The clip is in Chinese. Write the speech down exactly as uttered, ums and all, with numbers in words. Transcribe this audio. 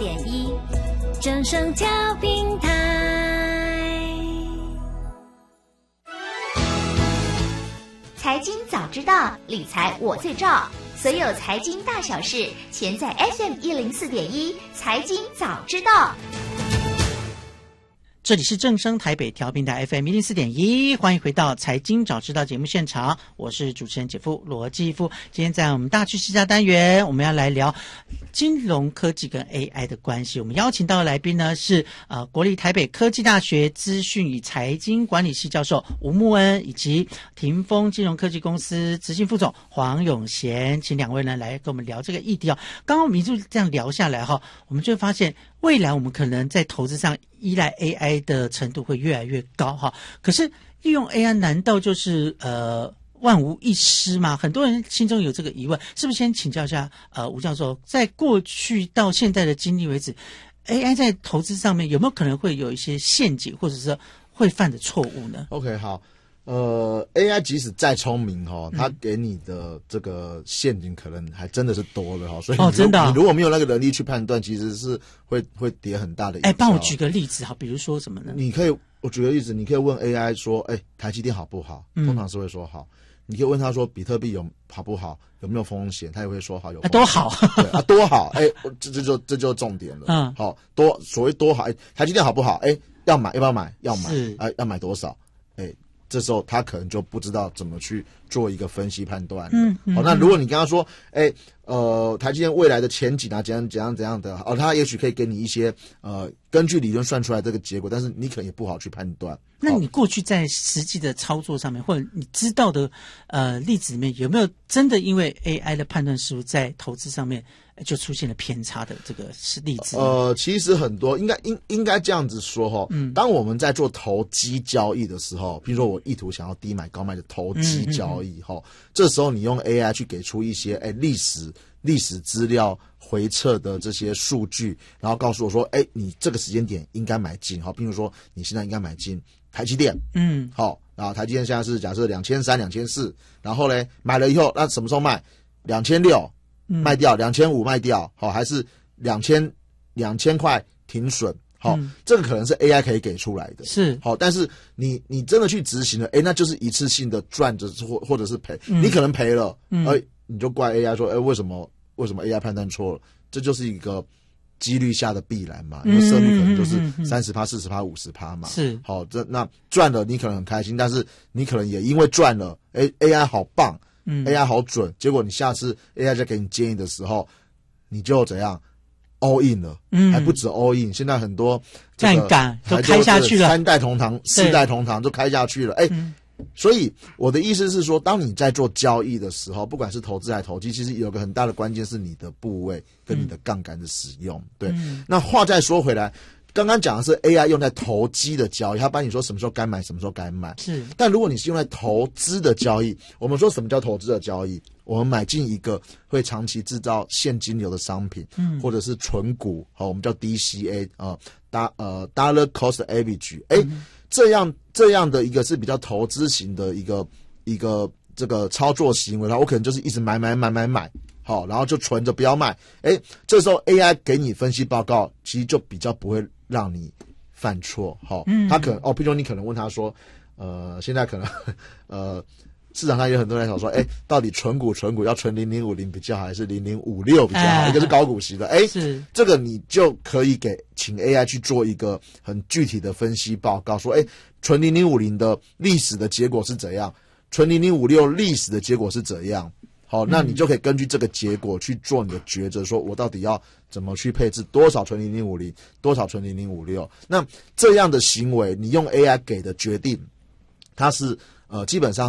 点一，正声调频台。 财经早知道，理财我最照。所有财经大小事，全在 F M 一零四点一财经早知道。 这里是正声台北调频台 F M 一零四点一，欢迎回到财经早知道节目现场，我是主持人姐夫罗继夫。今天在我们大趋势家单元，我们要来聊金融科技跟 A I 的关系。我们邀请到的来宾呢是呃国立台北科技大学资讯与财经管理系教授吴慕恩，以及霆锋金融科技公司执行副总黄永贤，请两位呢来跟我们聊这个议题哦。刚刚我们一路这样聊下来哈，我们就会发现未来我们可能在投资上依赖 A I 的程度会越来越高哈。可是利用 A I 难道就是呃万无一失吗？很多人心中有这个疑问，是不是先请教一下呃吴教授，在过去到现在的经历为止 ，A I 在投资上面有没有可能会有一些陷阱，或者是会犯的错误呢 ？OK， 好。呃 ，A I 即使再聪明哈、哦，它给你的这个陷阱可能还真的是多了哈、哦，所以你、 哦、真的、啊， 你如果没有那个能力去判断，其实是会会跌很大的影响。 哎，帮我举个例子哈，比如说什么呢？ 你可以，我举个例子，你可以问 A I 说，哎，台积电好不好？通常是会说好。嗯、你可以问他说，比特币有好不好？有没有风险？他也会说好，有风险、 啊、多好， 对啊，多好，哎，这这就这就重点了。嗯，好多所谓多好，哎，台积电好不好？哎，要买要不要买？要买，哎，要买多少？哎。这时候他可能就不知道怎么去做一个分析判断。嗯，嗯好，那如果你跟他说，哎，呃，台积电未来的前景啊，怎样怎样怎样的，哦，他也许可以给你一些呃，根据理论算出来这个结果，但是你可能也不好去判断。 那你过去在实际的操作上面，或者你知道的呃例子里面，有没有真的因为 A I 的判断失误，在投资上面就出现了偏差的这个例子？ 呃，其实很多应该应应该这样子说哈、哦，嗯，当我们在做投机交易的时候，比如说我意图想要低买高卖的投机交易哈、嗯嗯嗯，这时候你用 A I 去给出一些哎历史历史资料回测的这些数据，然后告诉我说，哎，你这个时间点应该买进哈，比如说你现在应该买进台积电，嗯，好，然后台积电现在是假设两千三、两千四，然后呢买了以后，那什么时候卖？两千六卖掉，两千五卖掉，好，还是两千两千块停损？好、嗯，这个可能是 A I 可以给出来的， 是好，但是你你真的去执行了，哎，那就是一次性的赚着或或者是赔、嗯，你可能赔了，嗯，哎，你就怪 A I 说，哎，为什么为什么 A I 判断错了？这就是一个几率下的必然嘛，因为胜率可能就是三十趴、四十趴、五十趴嘛， 是好，这那赚了你可能很开心，但是你可能也因为赚了，哎 ，A I 好棒，嗯 ，A I 好准，结果你下次 A I 在给你建议的时候，你就怎样？ all in 了，嗯，还不止 all in， 现在很多杠杆都开下去了， 三代同堂、四代同堂都开下去了，哎、嗯，所以我的意思是说，当你在做交易的时候，不管是投资还是投机，其实有个很大的关键是你的部位跟你的杠杆的使用，嗯、对、嗯。那话再说回来，刚刚讲的是 A I 用在投机的交易，它帮你说什么时候该买，什么时候该卖， 是。但如果你是用在投资的交易，我们说什么叫投资的交易？我们买进一个会长期制造现金流的商品，嗯，或者是纯股，好，我们叫 D C A 啊、呃，呃 Dollar Cost Average， 哎、嗯，这样这样的一个是比较投资型的一个一个这个操作行为，然后我可能就是一直买买买买买，好，然后就存着不要卖，哎，这时候 A I 给你分析报告，其实就比较不会让你犯错，好，嗯，他可能哦，譬如说你可能问他说，呃，现在可能呃。市场上有很多人想说，哎，到底存股存股要存零零五零比较好，还是零零五六比较好？哎、一个是高股息的，哎，是这个你就可以给请 A I 去做一个很具体的分析报告，说，哎，存零零五零的历史的结果是怎样？存零零五六历史的结果是怎样？好，那你就可以根据这个结果去做你的抉择，说我到底要怎么去配置多少存零零五零，多少存零零五六？那这样的行为，你用 A I 给的决定，它是呃基本上。